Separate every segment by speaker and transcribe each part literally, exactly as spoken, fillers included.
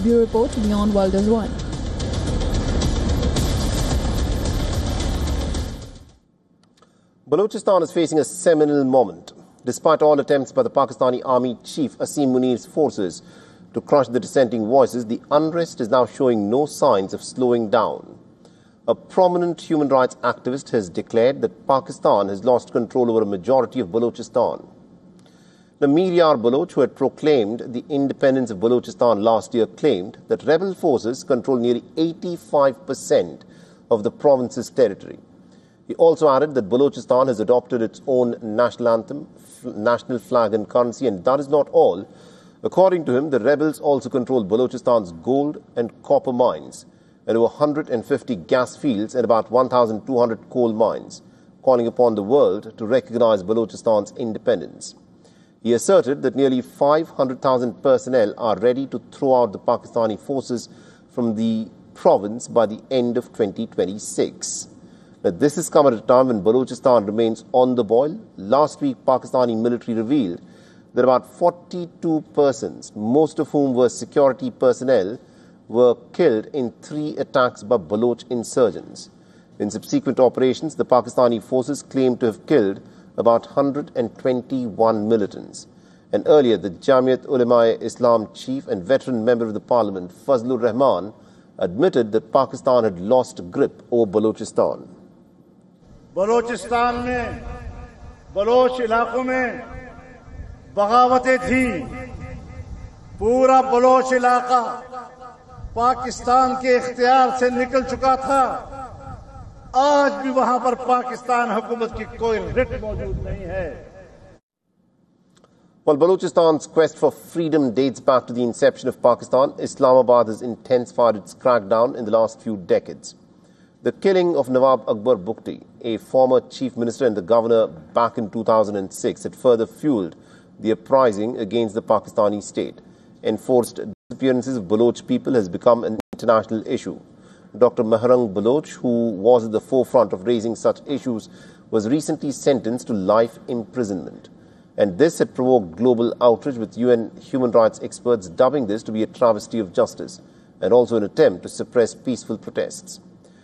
Speaker 1: Bureau Report, Beyond Wilders One.
Speaker 2: Balochistan is facing a seminal moment. Despite all attempts by the Pakistani Army Chief Asim Munir's forces to crush the dissenting voices, the unrest is now showing no signs of slowing down. A prominent human rights activist has declared that Pakistan has lost control over a majority of Balochistan. The Miryar Baloch, who had proclaimed the independence of Balochistan last year, claimed that rebel forces control nearly eighty-five percent of the province's territory. He also added that Balochistan has adopted its own national anthem, national flag and currency, and that is not all. According to him, the rebels also control Balochistan's gold and copper mines and over one hundred fifty gas fields and about one thousand two hundred coal mines, calling upon the world to recognize Balochistan's independence. He asserted that nearly five hundred thousand personnel are ready to throw out the Pakistani forces from the province by the end of twenty twenty-six. Now, this has come at a time when Balochistan remains on the boil. Last week, Pakistani military revealed that about forty-two persons, most of whom were security personnel, were killed in three attacks by Baloch insurgents. In subsequent operations, the Pakistani forces claimed to have killed about one hundred twenty-one militants. And earlier, the Jamiat Ulema-e-Islam chief and veteran member of the parliament, Fazlur Rahman, admitted that Pakistan had lost grip over Balochistan.
Speaker 3: Balochistan में Bloch इलाकों में बगावतें थी. पूरा Bloch इलाका पाकिस्तान के इख्तियार से निकल चुका था. आज भी वहां पर पाकिस्तान हुकूमत की कोई रिट मौजूद नहीं है.
Speaker 2: While Balochistan's quest for freedom dates back to the inception of Pakistan, Islamabad has intensified its crackdown in the last few decades. The killing of Nawab Akbar Bugti, a former chief minister and the governor back in two thousand six, had further fueled the uprising against the Pakistani state. Enforced disappearances of Baloch people has become an international issue. Doctor Mehrang Baloch, who was at the forefront of raising such issues, was recently sentenced to life imprisonment. And this had provoked global outrage, with U N human rights experts dubbing this to be a travesty of justice and also an attempt to suppress peaceful protests.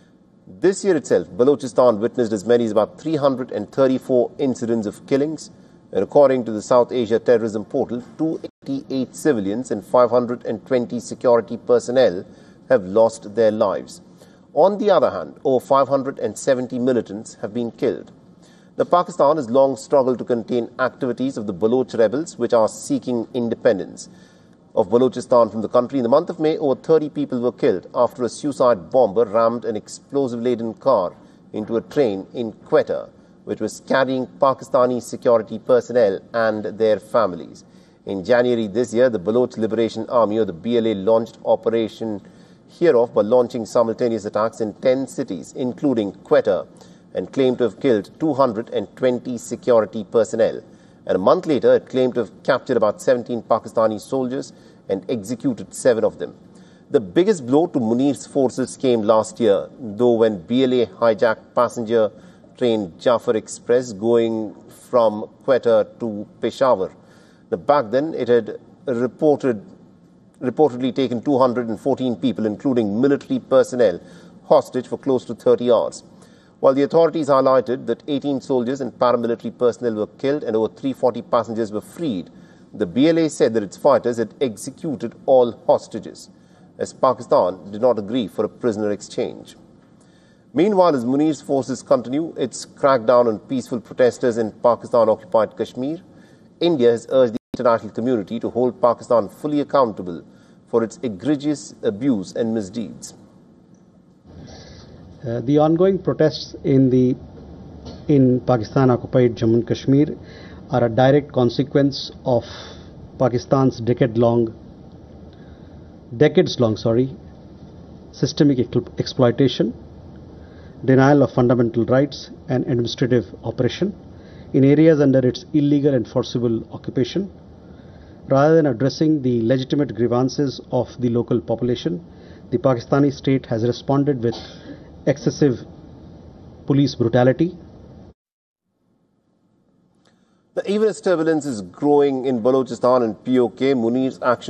Speaker 2: This year itself, Balochistan witnessed as many as about three hundred thirty-four incidents of killings, and according to the South Asia Terrorism Portal, two hundred eighty-eight civilians and five hundred twenty security personnel have lost their lives. On the other hand, over five hundred seventy militants have been killed. The Pakistan has long struggled to contain activities of the Baloch rebels, which are seeking independence of Balochistan from the country. In the month of May, over thirty people were killed after a suicide bomber rammed an explosive-laden car into a train in Quetta, which was carrying Pakistani security personnel and their families. In January this year, the Baloch Liberation Army, or the B L A, launched Operation Hereof by launching simultaneous attacks in ten cities, including Quetta, and claimed to have killed two hundred twenty security personnel. And a month later, it claimed to have captured about seventeen Pakistani soldiers and executed seven of them. The biggest blow to Munir's forces came last year, though, when B L A hijacked passenger train Jafar Express going from Quetta to Peshawar. Now, back then, it had reported, reportedly taken two hundred fourteen people, including military personnel, hostage for close to thirty hours. While the authorities highlighted that eighteen soldiers and paramilitary personnel were killed and over three hundred forty passengers were freed, the B L A said that its fighters had executed all hostages, as Pakistan did not agree for a prisoner exchange. Meanwhile, as Munir's forces continue its crackdown on peaceful protesters in Pakistan-occupied Kashmir, India has urged the international community to hold Pakistan fully accountable for its egregious abuse and misdeeds.
Speaker 4: Uh, the ongoing protests in the in Pakistan-occupied Jammu and Kashmir are a direct consequence of Pakistan's decade-long, decades-long, sorry, systemic exploitation, denial of fundamental rights, and administrative oppression in areas under its illegal and forcible occupation. Rather than addressing the legitimate grievances of the local population, the Pakistani state has responded with excessive police brutality.
Speaker 2: Even as turbulence is growing in Balochistan and P O K, Munir's action